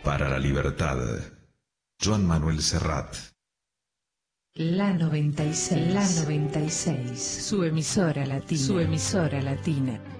Para la libertad. Joan Manuel Serrat. La 96, su emisora latina.